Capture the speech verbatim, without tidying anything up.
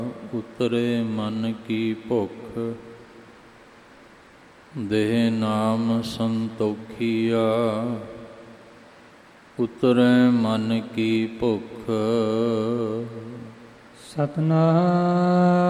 ਉਤਰੇ ਮਨ ਕੀ ਭੁਖ, ਦੇਹ ਨਾਮ ਸੰਤੋਖੀਆ। ਉਤਰੈ ਮਨ ਕੀ ਭੁਖ। ਸਤਨਾਮ